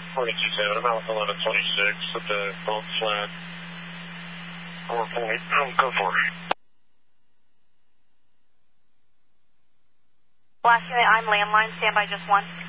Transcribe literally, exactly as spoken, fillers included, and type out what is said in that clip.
forty-two seven, about eleven twenty-six at the boat flat. four point, oh, go for it. Last unit, I'm landline, standby just one.